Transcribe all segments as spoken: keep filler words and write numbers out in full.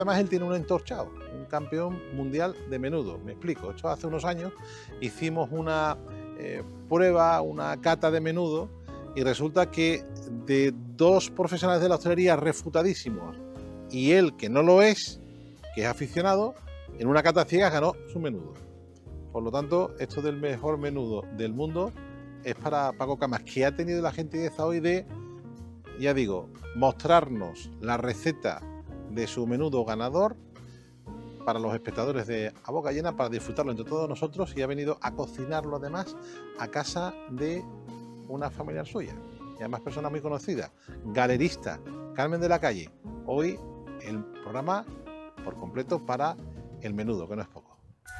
Además, él tiene un entorchado, un campeón mundial de menudo. Me explico. Esto hace unos años hicimos una eh, prueba, una cata de menudo, y resulta que de dos profesionales de la hostelería refutadísimos y él, que no lo es, que es aficionado, en una cata ciega ganó su menudo. Por lo tanto, esto del mejor menudo del mundo es para Paco Camas, que ha tenido la gentileza hoy de, ya digo, mostrarnos la receta de su menudo ganador para los espectadores de A Boca Llena, para disfrutarlo entre todos nosotros, y ha venido a cocinarlo además a casa de una familiar suya y además persona muy conocida, galerista Carmen de la Calle. Hoy el programa por completo para el menudo, que no es poco.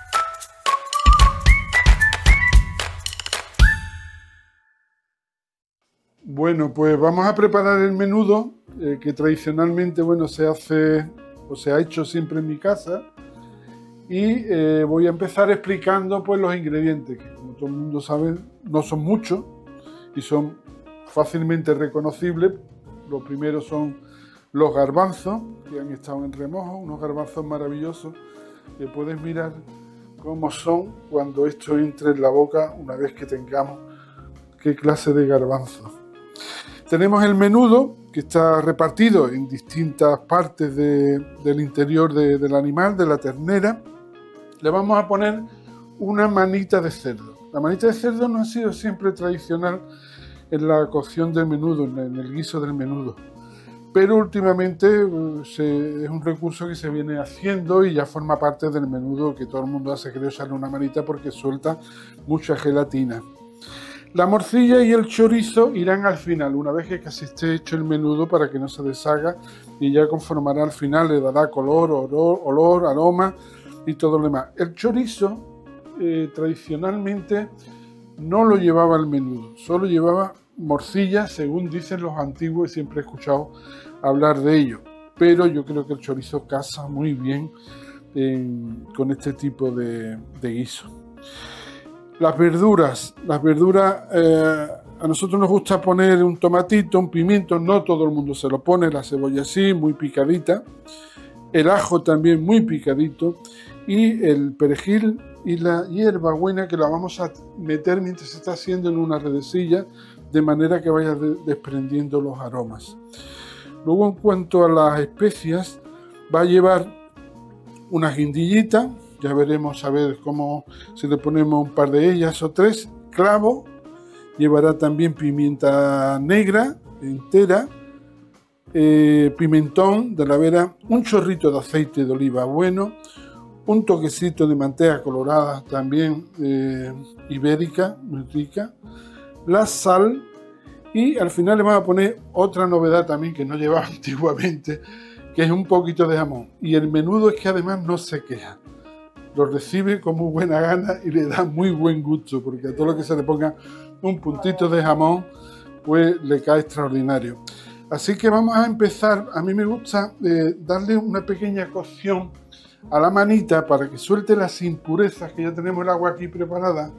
Bueno, pues vamos a preparar el menudo, eh, que tradicionalmente, bueno, se hace o se ha hecho siempre en mi casa, y eh, voy a empezar explicando pues los ingredientes, que como todo el mundo sabe no son muchos y son fácilmente reconocibles. Lo primero son los garbanzos, que han estado en remojo, unos garbanzos maravillosos que puedes mirar cómo son cuando esto entre en la boca, una vez que tengamos qué clase de garbanzos. Tenemos el menudo, que está repartido en distintas partes de, del interior de, del animal, de la ternera. Le vamos a poner una manita de cerdo. La manita de cerdo no ha sido siempre tradicional en la cocción del menudo, en el guiso del menudo, pero últimamente se, es un recurso que se viene haciendo y ya forma parte del menudo, que todo el mundo hace, creo, echarle una manita porque suelta mucha gelatina. La morcilla y el chorizo irán al final, una vez que casi esté hecho el menudo, para que no se deshaga, y ya conformará al final, le dará color, olor, olor aroma y todo lo demás. El chorizo eh, tradicionalmente no lo llevaba el menudo, solo llevaba morcilla, según dicen los antiguos, y siempre he escuchado hablar de ello, pero yo creo que el chorizo casa muy bien en, con este tipo de, de guiso. Las verduras, las verduras, eh, a nosotros nos gusta poner un tomatito, un pimiento, no todo el mundo se lo pone, la cebolla sí, muy picadita, el ajo también muy picadito, y el perejil y la hierbabuena, que la vamos a meter mientras se está haciendo en una redecilla, de manera que vaya de desprendiendo los aromas. Luego, en cuanto a las especias, va a llevar una guindillita. Ya veremos a ver cómo, si le ponemos un par de ellas o tres. Clavo, llevará también pimienta negra entera, eh, pimentón de la vera, un chorrito de aceite de oliva bueno, un toquecito de manteca colorada también eh, ibérica, muy rica, la sal, y al final le vamos a poner otra novedad también que no llevaba antiguamente, que es un poquito de jamón. Y el menudo es que además no se queja, lo recibe con muy buena gana y le da muy buen gusto, porque a todo lo que se le ponga un puntito de jamón, pues le cae extraordinario. Así que vamos a empezar. A mí me gusta eh, darle una pequeña cocción a la manita para que suelte las impurezas, que ya tenemos el agua aquí preparada,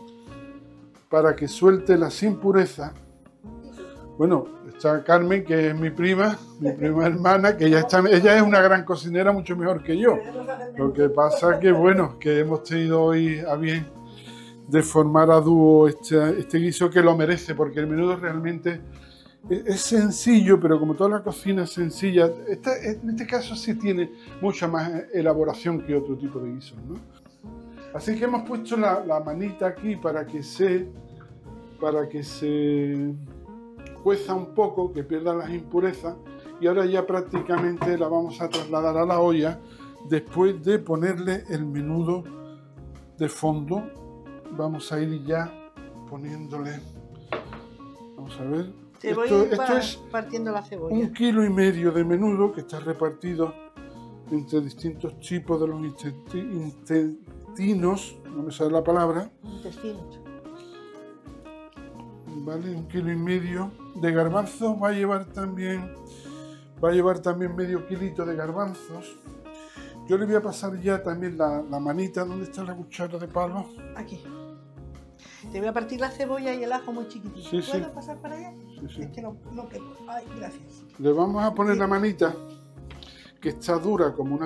para que suelte las impurezas. Bueno, está Carmen, que es mi prima, mi prima hermana, que ella, está, ella es una gran cocinera, mucho mejor que yo. Lo que pasa que, bueno, que hemos tenido hoy a bien de formar a dúo este, este guiso, que lo merece, porque el menudo realmente es, es sencillo, pero como toda la cocina es sencilla, esta, en este caso sí tiene mucha más elaboración que otro tipo de guisos, ¿no? Así que hemos puesto la, la manita aquí para que se... para que se cueza un poco, que pierda las impurezas, y ahora ya prácticamente la vamos a trasladar a la olla después de ponerle el menudo de fondo. Vamos a ir ya poniéndole, vamos a ver, Te voy esto, esto es partiendo la cebolla. Un kilo y medio de menudo que está repartido entre distintos tipos de los intestinos, no me sale la palabra. Intestinos. Vale, un kilo y medio de garbanzos. Va a llevar también, va a llevar también medio kilito de garbanzos. Yo le voy a pasar ya también la, la manita. ¿Dónde está la cuchara de palo? Aquí. Te voy a partir la cebolla y el ajo muy chiquitito. Sí, ¿Puedo sí. pasar para allá? Sí, sí. Es que no, no quepo. Ay, gracias. Le vamos a poner la manita, que está dura como una